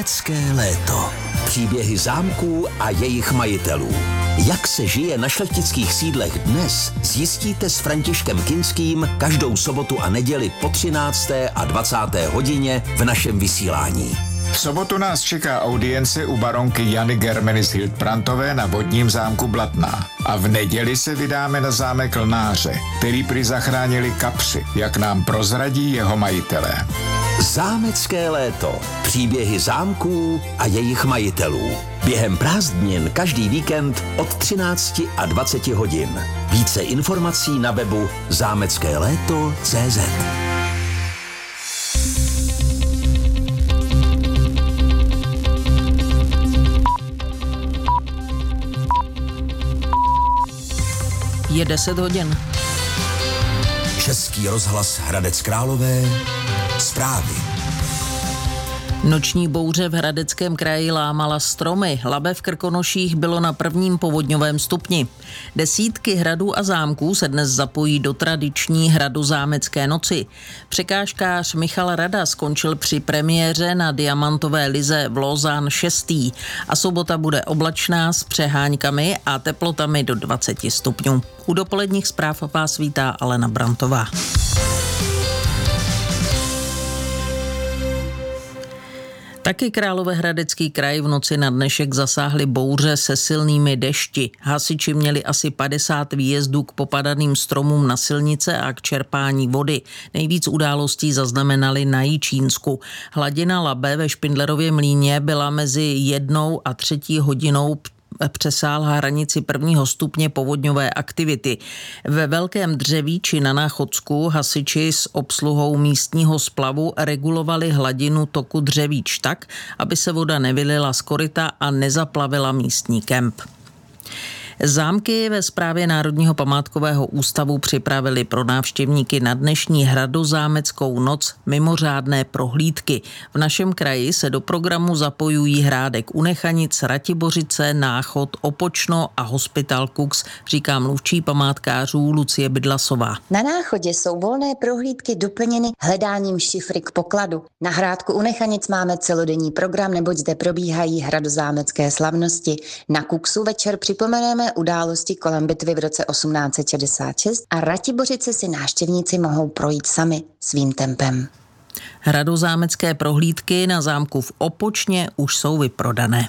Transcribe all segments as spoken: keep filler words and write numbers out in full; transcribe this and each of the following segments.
Zámecké léto. Příběhy zámků a jejich majitelů. Jak se žije na šlechtických sídlech dnes, zjistíte s Františkem Kinským každou sobotu a neděli po třinácté a dvacáté hodině v našem vysílání. V sobotu nás čeká audience u baronky Jany Germenis Hildbrandtové na vodním zámku Blatná. A v neděli se vydáme na zámek Lnáře, který prý zachránili kapři, jak nám prozradí jeho majitelé. Zámecké léto. Příběhy zámků a jejich majitelů. Během prázdnin každý víkend od třinácti a dvaceti hodin. Více informací na webu zámecké léto tečka cé zet. Je deset hodin. Český rozhlas Hradec Králové. Zprávy. Noční bouře v Hradeckém kraji lámala stromy. Labe v Krkonoších bylo na prvním povodňovém stupni. Desítky hradů a zámků se dnes zapojí do tradiční hradozámecké noci. Překážkář Michal Rada skončil při premiéře na diamantové lize v Lausanne šestý a sobota bude oblačná s přeháňkami a teplotami do dvaceti stupňů. U dopoledních zpráv vás vítá Alena Brantová. Taky Královéhradecký kraj v noci na dnešek zasáhly bouře se silnými dešti. Hasiči měli asi padesát výjezdů k popadaným stromům na silnice a k čerpání vody. Nejvíc událostí zaznamenali na Jičínsku. Hladina Labe ve Špindlerově mlýně byla mezi jednou a třetí hodinou přesáhla hranici prvního stupně povodňové aktivity. Ve Velkém Dřevíči na Náchodsku hasiči s obsluhou místního splavu regulovali hladinu toku Dřevíč tak, aby se voda nevylila z koryta a nezaplavila místní kemp. Zámky ve správě Národního památkového ústavu připravili pro návštěvníky na dnešní hradozámeckou noc mimořádné prohlídky. V našem kraji se do programu zapojují Hrádek u Nechanic, Ratibořice, Náchod, Opočno a Hospital Kux, říká mluvčí památkářů Lucie Bydlasová. Na Náchodě jsou volné prohlídky doplněny hledáním šifry k pokladu. Na Hrádku u Nechanic máme celodenní program, neboť zde probíhají hradozámecké slavnosti. Na Kuxu večer připomeneme události kolem bitvy v roce osmnáct set šedesát šest a Ratibořice si návštěvníci mohou projít sami svým tempem. Hradozámecké prohlídky na zámku v Opočně už jsou vyprodané.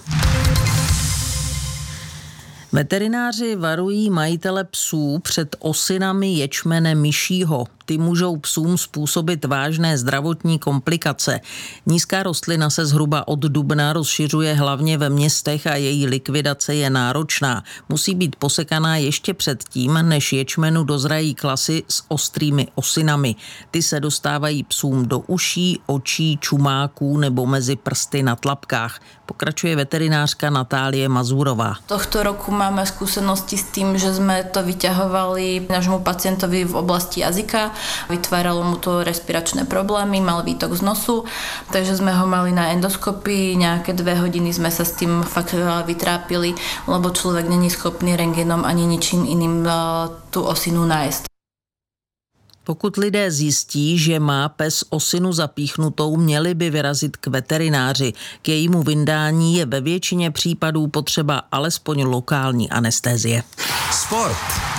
Veterináři varují majitele psů před osinami ječmene myšího. Ty můžou psům způsobit vážné zdravotní komplikace. Nízká rostlina se zhruba od dubna rozšiřuje hlavně ve městech a její likvidace je náročná. Musí být posekaná ještě předtím, než ječmenu dozrají klasy s ostrými osinami. Ty se dostávají psům do uší, očí, čumáků nebo mezi prsty na tlapkách. Pokračuje veterinářka Natálie Mazurová. Tohto roku máme skúsenosti s tým, že sme to vyťahovali nášmu pacientovi v oblasti jazyka. Vytváralo mu to respiračné problémy, mal výtok z nosu, takže sme ho mali na endoskopii, nejaké dve hodiny sme sa s tým fakt vytrápili, lebo človek není schopný rentgenom ani ničím iným tú osinu nájsť. Pokud lidé zjistí, že má pes osinu zapíchnutou, měli by vyrazit k veterináři. K jejímu vyndání je ve většině případů potřeba alespoň lokální anestézie. Sport.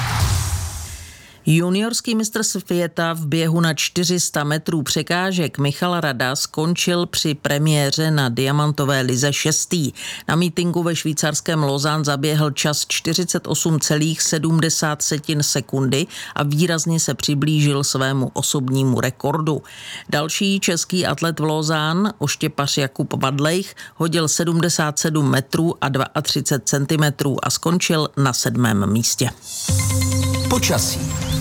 Juniorský mistr světa v běhu na čtyři sta metrů překážek Michal Rada skončil při premiéře na diamantové lize šestý. Na mítinku ve švýcarském Lausanne zaběhl čas čtyřicet osm celá sedmdesát sekundy a výrazně se přiblížil svému osobnímu rekordu. Další český atlet v Lausanne, oštěpař Jakub Vadlejch, hodil sedmdesát sedm metrů a třicet dva centimetrů a skončil na sedmém místě. Počasí.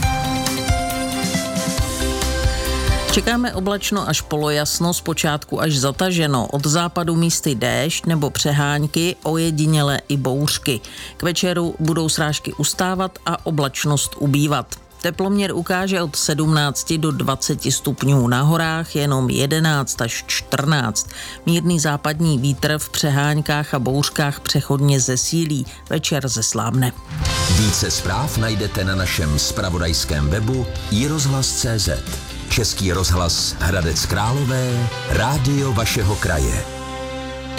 Čekáme oblačno až polojasno, zpočátku až zataženo, od západu místy déšť nebo přeháňky, ojediněle i bouřky. K večeru budou srážky ustávat a oblačnost ubývat. Teploměr ukáže od sedmnácti do dvaceti stupňů, na horách jenom jedenáct až čtrnáct. Mírný západní vítr v přeháňkách a bouřkách přechodně zesílí, večer zeslábne. Více zpráv najdete na našem zpravodajském webu i rozhlas tečka cé zet. Český rozhlas Hradec Králové, rádio vašeho kraje.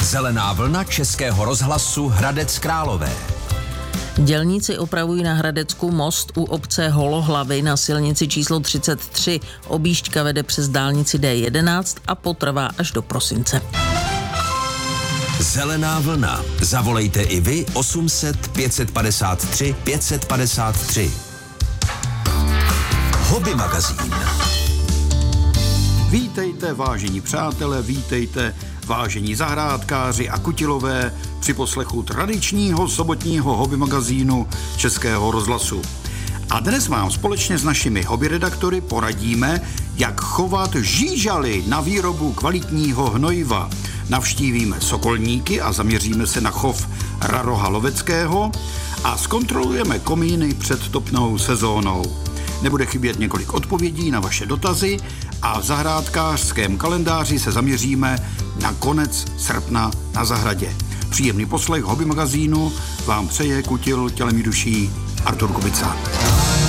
Zelená vlna Českého rozhlasu Hradec Králové. Dělníci opravují na Hradecku most u obce Holohlavy na silnici číslo třicet tři. Objížďka vede přes dálnici D jedenáct a potrvá až do prosince. Zelená vlna. Zavolejte i vy osm set pět set padesát tři pět set padesát tři. Hobby magazín. Vítejte, vážení přátelé, vítejte, vážení zahrádkáři a kutilové při poslechu tradičního sobotního hobby magazínu Českého rozhlasu. A dnes vám společně s našimi hobby redaktory poradíme, jak chovat žížaly na výrobu kvalitního hnojiva. Navštívíme Sokolníky a zaměříme se na chov raroha loveckého a zkontrolujeme komíny před topnou sezónou. Nebude chybět několik odpovědí na vaše dotazy a v zahrádkářském kalendáři se zaměříme na konec srpna na zahradě. Příjemný poslech hobby magazínu vám přeje kutil tělem i duší Artur Kubica.